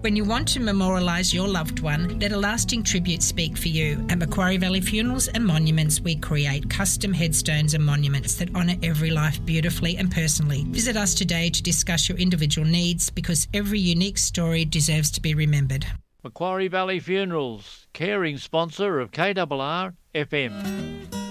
When you want to memorialise your loved one, let a lasting tribute speak for you. At Macquarie Valley Funerals and Monuments, we create custom headstones and monuments that honour every life beautifully and personally. Visit us today to discuss your individual needs, because every unique story deserves to be remembered. Macquarie Valley Funerals, caring sponsor of KRR FM.